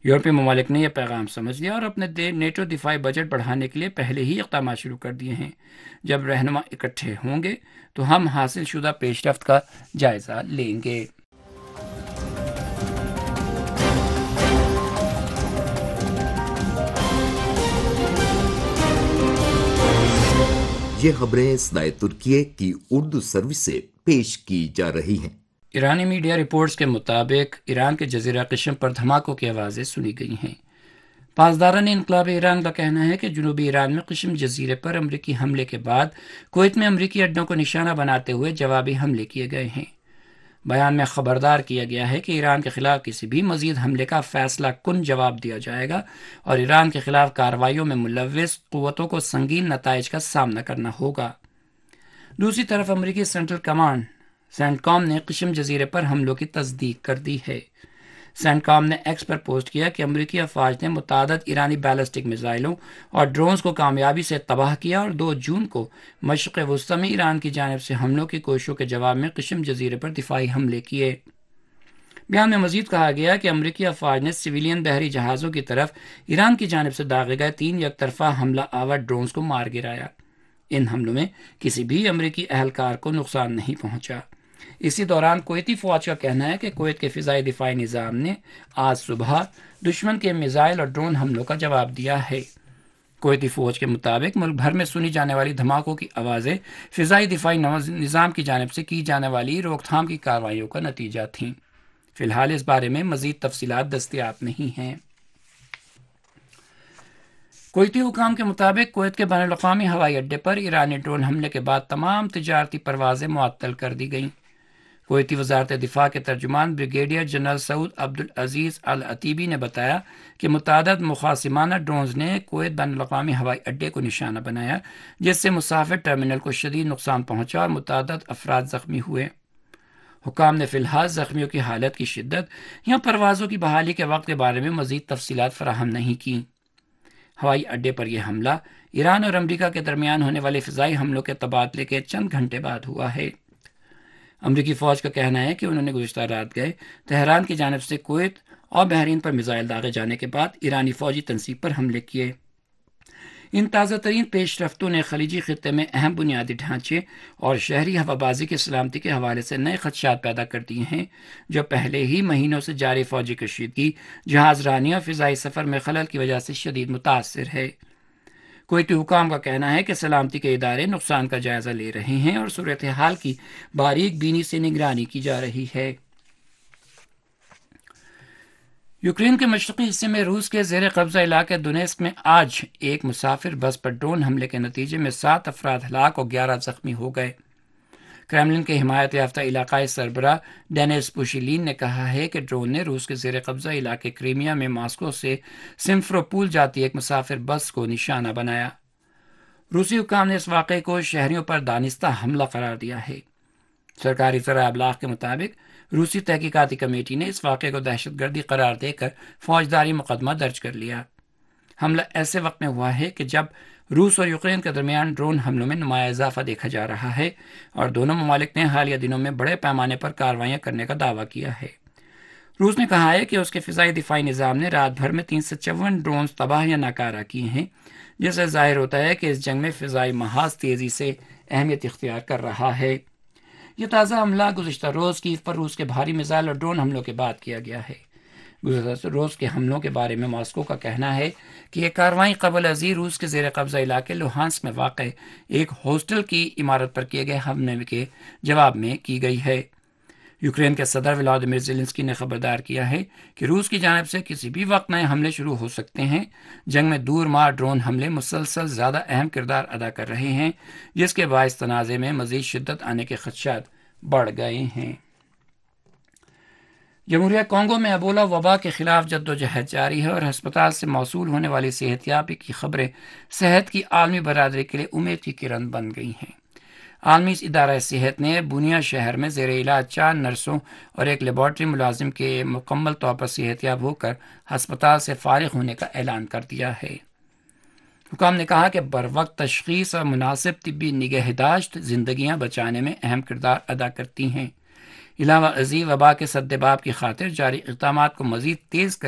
یورپی ممالک نے یہ پیغام سمجھ لیا اور اپنے نیٹو دفاعی بجٹ بڑھانے کے لیے پہلے ہی اقدامات شروع کر دیے ہیں۔ جب رہنما اکٹھے ہوں گے تو ہم حاصل شدہ پیش رفت کا جائزہ لیں گے۔ یہ خبریں سنائے ترکیے کی اردو سروس سے پیش کی جا رہی ہیں۔ ایرانی میڈیا رپورٹس کے مطابق ایران کے جزیرہ قشم پر دھماکوں کی آوازیں سنی گئی ہیں۔ پاسداران انقلاب ایران کا کہنا ہے کہ جنوبی ایران میں قشم جزیرے پر امریکی حملے کے بعد کویت میں امریکی اڈوں کو نشانہ بناتے ہوئے جوابی حملے کیے گئے ہیں۔ بیان میں خبردار کیا گیا ہے کہ ایران کے خلاف کسی بھی مزید حملے کا فیصلہ کن جواب دیا جائے گا اور ایران کے خلاف کارروائیوں میں ملوث قوتوں کو سنگین نتائج کا سامنا کرنا ہوگا۔ دوسری طرف امریکی سینٹرل کمانڈ سینٹ کام نے قشم جزیرے پر حملوں کی تصدیق کر دی ہے۔ سینٹ کام نے ایکس پر پوسٹ کیا کہ امریکی افواج نے متعدد ایرانی بیلسٹک میزائلوں اور ڈرونز کو کامیابی سے تباہ کیا اور 2 جون کو مشرق وسطی میں ایران کی جانب سے حملوں کی کوششوں کے جواب میں قشم جزیرے پر دفاعی حملے کیے۔ بیان میں مزید کہا گیا کہ امریکی افواج نے سویلین بحری جہازوں کی طرف ایران کی جانب سے داغے گئے 3 یک طرفہ حملہ آور ڈرونز کو مار گرایا۔ ان حملوں میں کسی بھی امریکی اہلکار کو نقصان نہیں پہنچا۔ اسی دوران کویتی فوج کا کہنا ہے کہ کویت کے فضائی دفاعی نظام نے آج صبح دشمن کے میزائل اور ڈرون حملوں کا جواب دیا ہے۔ کویتی فوج کے مطابق ملک بھر میں سنی جانے والی دھماکوں کی آوازیں فضائی دفاعی نظام کی جانب سے کی جانے والی روک تھام کی کارروائیوں کا نتیجہ تھیں۔ فی الحال اس بارے میں مزید تفصیلات دستیاب نہیں ہیں۔ کویتی حکام کے مطابق کویت کے بین الاقوامی ہوائی اڈے پر ایرانی ڈرون حملے کے بعد تمام تجارتی پروازیں معطل کر دی گئیں۔ کویتی وزارت دفاع کے ترجمان بریگیڈیئر جنرل سعود عبدالعزیز العتیبی نے بتایا کہ متعدد مخاصمانہ ڈرونز نے کویت بین الاقوامی ہوائی اڈے کو نشانہ بنایا، جس سے مسافر ٹرمینل کو شدید نقصان پہنچا اور متعدد افراد زخمی ہوئے۔ حکام نے فی الحال زخمیوں کی حالت کی شدت یا پروازوں کی بحالی کے وقت کے بارے میں مزید تفصیلات فراہم نہیں کیں۔ ہوائی اڈے پر یہ حملہ ایران اور امریکہ کے درمیان ہونے والے فضائی حملوں کے تبادلے کے چند گھنٹے بعد ہوا ہے۔ امریکی فوج کا کہنا ہے کہ انہوں نے گزشتہ رات گئے تہران کی جانب سے کویت اور بحرین پر میزائل داغے جانے کے بعد ایرانی فوجی تنصیب پر حملے کیے۔ ان تازہ ترین پیش رفتوں نے خلیجی خطے میں اہم بنیادی ڈھانچے اور شہری ہوابازی کی سلامتی کے حوالے سے نئے خدشات پیدا کر دیے ہیں، جو پہلے ہی مہینوں سے جاری فوجی کشیدگی، جہاز رانی اور فضائی سفر میں خلل کی وجہ سے شدید متاثر ہے۔ کویتی حکام کا کہنا ہے کہ سلامتی کے ادارے نقصان کا جائزہ لے رہے ہیں اور صورتحال کی باریک بینی سے نگرانی کی جا رہی ہے۔ یوکرین کے مشرقی حصے میں روس کے زیر قبضہ علاقے دونیسک میں آج ایک مسافر بس پر ڈرون حملے کے نتیجے میں 7 افراد ہلاک اور 11 زخمی ہو گئے۔ کرملن کے حمایت یافتہ علاقائی سربراہ ڈینیس پوشیلین نے کہا ہے کہ ڈرون نے روس کے زیر قبضہ علاقے کریمیا میں ماسکو سے سمفروپول جاتی ایک مسافر بس کو نشانہ بنایا۔ روسی حکام نے اس واقعے کو شہریوں پر دانستہ حملہ قرار دیا ہے۔ سرکاری ذرائع ابلاغ کے مطابق روسی تحقیقاتی کمیٹی نے اس واقعے کو دہشت گردی قرار دے کر فوجداری مقدمہ درج کر لیا۔ حملہ ایسے وقت میں ہوا ہے کہ جب روس اور یوکرین کے درمیان ڈرون حملوں میں نمایاں اضافہ دیکھا جا رہا ہے اور دونوں ممالک نے حالیہ دنوں میں بڑے پیمانے پر کارروائیاں کرنے کا دعویٰ کیا ہے۔ روس نے کہا ہے کہ اس کے فضائی دفاعی نظام نے رات بھر میں 354 ڈرونز تباہ یا ناکارہ کیے ہیں، جس سے ظاہر ہوتا ہے کہ اس جنگ میں فضائی محاذ تیزی سے اہمیت اختیار کر رہا ہے۔ یہ تازہ حملہ گزشتہ روز کیف پر روس کے بھاری میزائل اور ڈرون حملوں کے بعد کیا گیا ہے۔ گزشتہ روز کے حملوں کے بارے میں ماسکو کا کہنا ہے کہ یہ کارروائی قبل ازیں روس کے زیر قبضہ علاقے لوہانسک میں واقع ایک ہاسٹل کی عمارت پر کیے گئے حملے کے جواب میں کی گئی ہے۔ یوکرین کے صدر ولادیمیر زیلنسکی نے خبردار کیا ہے کہ روس کی جانب سے کسی بھی وقت نئے حملے شروع ہو سکتے ہیں۔ جنگ میں دور مار ڈرون حملے مسلسل زیادہ اہم کردار ادا کر رہے ہیں، جس کے باعث تنازع میں مزید شدت آنے کے خدشات بڑھ گئے ہیں۔ جمہوریہ کانگو میں ایبولا وبا کے خلاف جدوجہد جاری ہے اور ہسپتال سے موصول ہونے والی صحت یابی کی خبریں صحت کی عالمی برادری کے لیے امید کی کرن بن گئی ہیں۔ عالمی ادارہ صحت نے بونیا شہر میں زیر علاج 4 نرسوں اور ایک لیبارٹری ملازم کے مکمل طور پر صحت یاب ہو کر ہسپتال سے فارغ ہونے کا اعلان کر دیا ہے۔ حکام نے کہا کہ بروقت تشخیص اور مناسب طبی نگہداشت زندگیاں بچانے میں اہم کردار ادا کرتی ہیں۔ علاوہ ازیں وبا کے سد باب کی خاطر جاری اقدامات کو مزید تیز